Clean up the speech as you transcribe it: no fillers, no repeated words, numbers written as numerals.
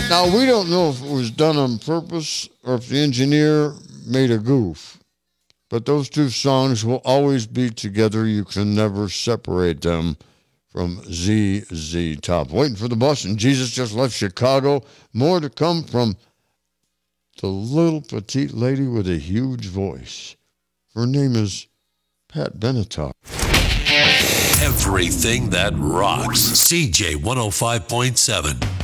Now, we don't know if it was done on purpose or if the engineer made a goof, but those two songs will always be together. You can never separate them from ZZ Top. Waiting for the bus, and Jesus just left Chicago. More to come from the little petite lady with a huge voice. Her name is Pat Benatar. Everything that rocks. CJ 105.7.